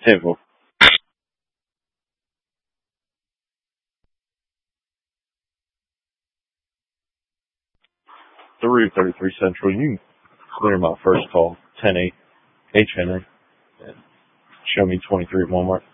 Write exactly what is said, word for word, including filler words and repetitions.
Table. three thirty-three Central. You can clear my first call. ten eight. H. Henry. And show me twenty-three at Walmart.